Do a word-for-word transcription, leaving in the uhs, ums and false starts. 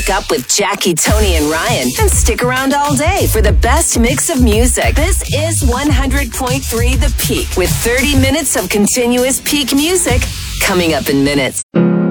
Wake up with Jackie, Tony, and Ryan. And stick around all day for the best mix of music. This is one hundred point three The Peak with thirty minutes of continuous peak music coming up in minutes.